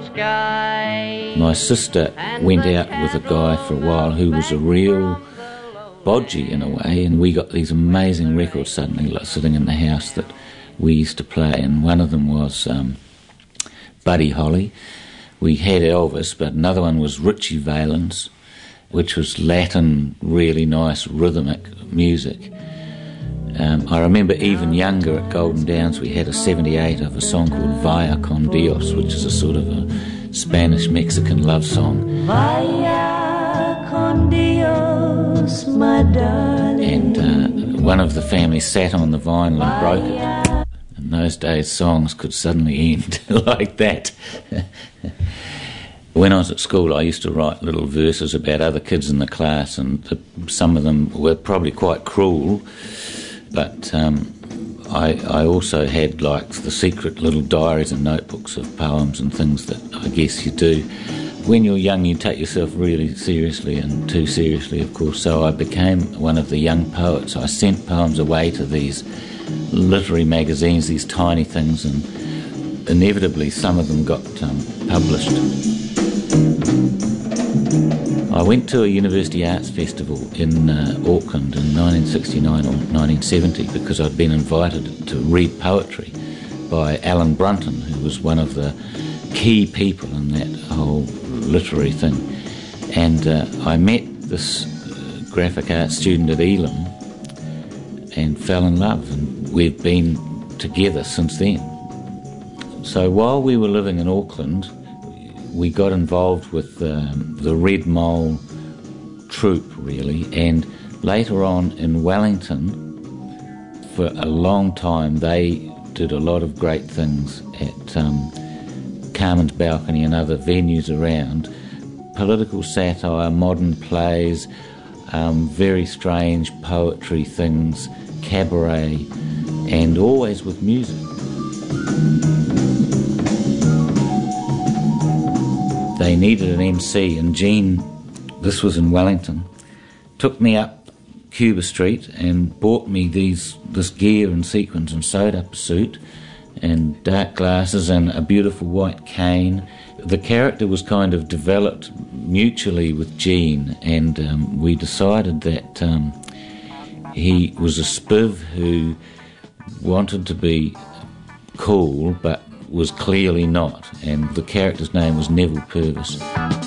My sister went out with a guy for a while who was a real bodgy in a way, and we got these amazing records suddenly like, sitting in the house that we used to play, and one of them was Buddy Holly. We had Elvis, but another one was Richie Valens, which was Latin, really nice rhythmic music. I remember even younger at Golden Downs we had a 78 of a song called Vaya con Dios, which is a sort of a Spanish-Mexican love song. Vaya con Dios, my darling. And one of the family sat on the vinyl and broke it. In those days songs could suddenly end like that. When I was at school, I used to write little verses about other kids in the class, and some of them were probably quite cruel, but I also had like the secret little diaries and notebooks of poems and things that I guess you do. When you're young, you take yourself really seriously, and too seriously, of course, so I became one of the young poets. I sent poems away to these literary magazines, these tiny things, and inevitably some of them got published. I went to a University Arts Festival in Auckland in 1969 or 1970 because I'd been invited to read poetry by Alan Brunton, who was one of the key people in that whole literary thing. And I met this graphic arts student at Elam and fell in love, and we've been together since then. So while we were living in Auckland, we got involved with the Red Mole troupe, really, and later on in Wellington, for a long time, they did a lot of great things at Carmen's Balcony and other venues around. Political satire, modern plays, very strange poetry things, cabaret, and always with music. They needed an MC, and Jean, this was in Wellington, took me up Cuba Street and bought me this gear and sequins, and sewed up a suit and dark glasses and a beautiful white cane. The character was kind of developed mutually with Jean, and we decided that he was a spiv who wanted to be cool but was clearly not, and the character's name was Neville Purvis.